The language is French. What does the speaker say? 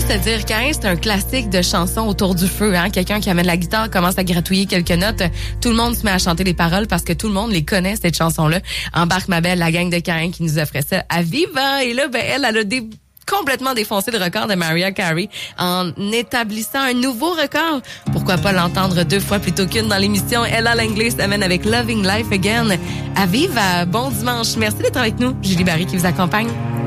te dire, Caïn, c'est un classique de chansons autour du feu. Hein? Quelqu'un qui amène la guitare, commence à gratouiller quelques notes. Tout le monde se met à chanter les paroles parce que tout le monde les connaît, cette chanson-là. Embarque ma belle, la gang de Caïn qui nous offrait ça à Viva. Et là, elle a complètement défoncé le record de Mariah Carey en établissant un nouveau record. Pourquoi pas l'entendre 2 fois plutôt qu'une dans l'émission? Ella Langley s'amène avec Loving Life Again. À Viva, bon dimanche. Merci d'être avec nous. Julie Barry qui vous accompagne.